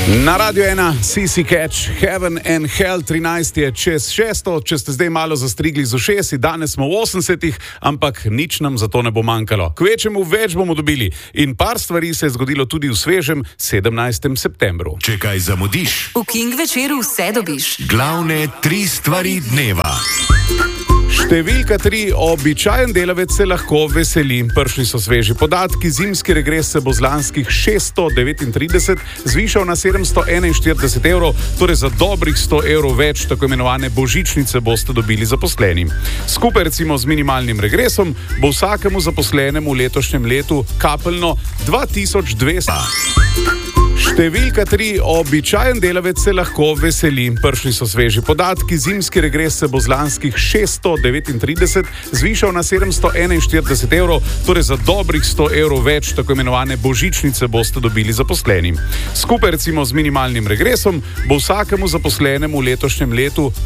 Na Radio 1, CC Catch, Heaven and Hell, 13 je čez 6, če ste zdaj malo zastrigli z ušesi, danes smo v 80-ih, ampak nič nam za to ne bo manjkalo. Kvečemu več bomo dobili in par stvari se je zgodilo tudi v svežem 17. septembru. Če kaj zamudiš, v King večeru vse dobiš. Glavne 3 stvari dneva. Številka 3. Običajen delavec se lahko veseli. Prišli so sveži podatki. Zimski regres se bo z lanskih 639 zvišal na 741 evrov, torej za dobrih 100 evrov več tako imenovane božičnice boste dobili zaposleni. Skupaj recimo z minimalnim regresom bo vsakemu zaposlenemu v letošnjem letu kapeljno 2200. Številka 3. Običajen delavec se lahko veseli. Prišli so sveži podatki. Zimski regres se bo z lanskih 639 zvišal na 741 evrov, torej za dobrih 100 evrov več tako imenovane božičnice boste dobili zaposleni. Skupaj recimo z minimalnim regresom bo vsakemu zaposlenemu v letošnjem letu